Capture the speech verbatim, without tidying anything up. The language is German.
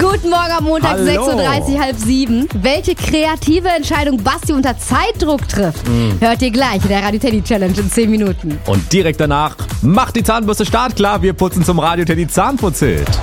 Guten Morgen am Montag, Hallo. sechs Uhr dreißig, halb sieben. Welche kreative Entscheidung Basti unter Zeitdruck trifft, Mm. hört ihr gleich in der Radio Teddy Challenge in zehn Minuten. Und direkt danach macht die Zahnbürste startklar. Wir putzen zum Radio Teddy Zahnputzhit.